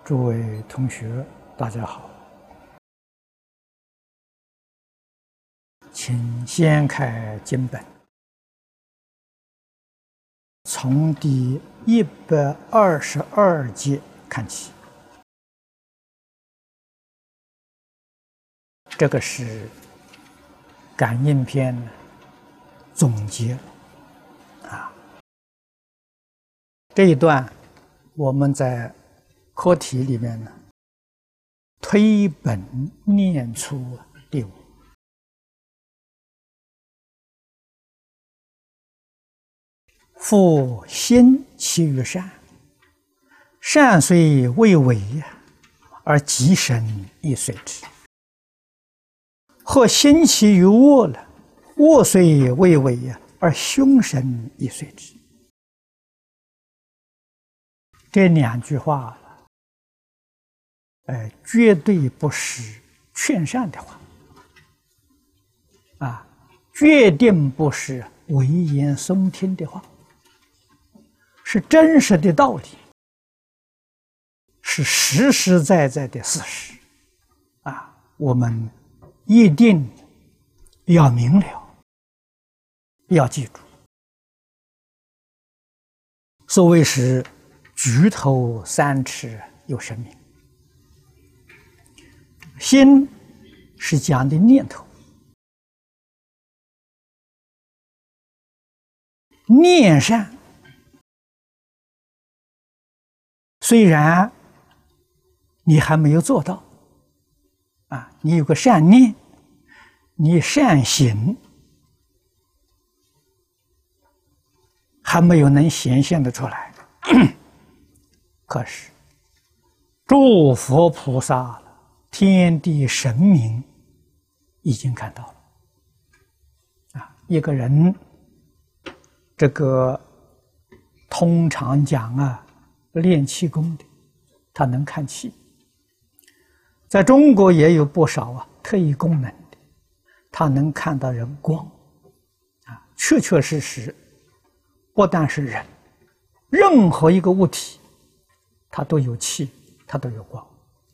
诸位同学，大家好，请先开经本，从第122节看起。这个是感应篇总结啊。这一段我们在课题里面呢，推本念出第五。复心其于善，善虽未为，而极深亦随之；或心其于恶了，恶虽未为，而凶神亦随之。这两句话，绝对不是劝善的话，决定不是危言耸听的话，是真实的道理，是实实在在的事实，我们一定要明了，要记住。所谓是举头三尺有神明，心是讲的念头，念善，虽然你还没有做到，你有个善念，你善行还没有能显现得出来，可是诸佛菩萨、天地神明已经看到了。一个人这个通常讲练气功的，他能看气。在中国也有不少特异功能的，他能看到人光，确确实实，不但是人，任何一个物体，它都有气，它都有光。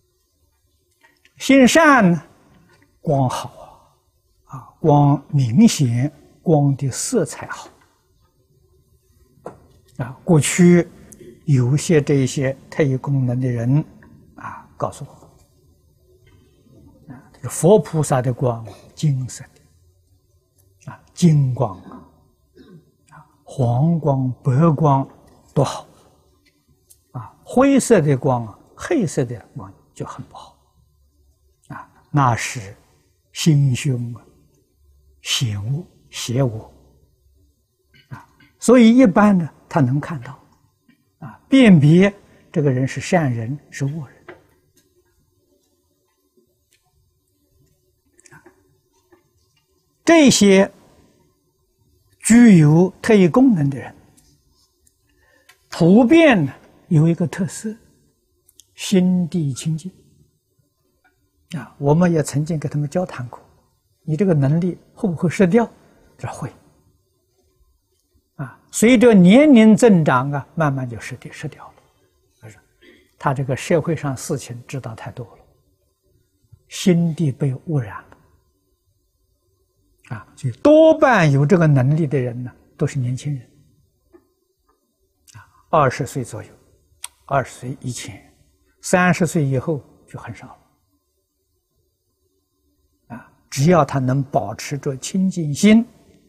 心善呢，光好光明显，光的色彩好。过去有些这些特异功能的人告诉我，佛菩萨的光金色的金光黄光白光多好灰色的光黑色的光就很不好那是心凶险恶邪恶所以一般呢他能看到辨别这个人是善人是恶人。这些具有特异功能的人，普遍有一个特色，心地清净。我们也曾经跟他们交谈过，你这个能力会不会失掉？这会。随着年龄增长慢慢就失掉了。他这个社会上事情知道太多了，心地被污染了。所以多半有这个能力的人呢，都是年轻人，20岁左右，20岁以前，30岁以后就很少了。只要他能保持着清净心，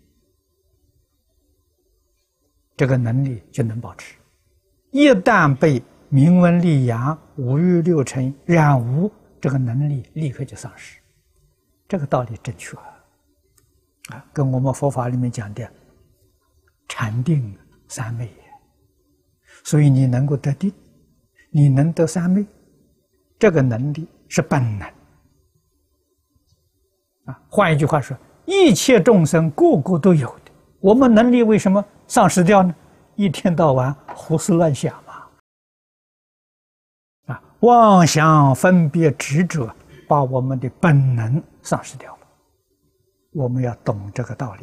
这个能力就能保持。一旦被名闻利养、五欲六尘染污，这个能力立刻就丧失。这个道理正确跟我们佛法里面讲的禅定三昧。所以你能够得定，你能得三昧，这个能力是本能换一句话说，一切众生个个都有的，我们能力为什么丧失掉呢？一天到晚胡思乱想妄想分别执着，把我们的本能丧失掉了。我们要懂这个道理。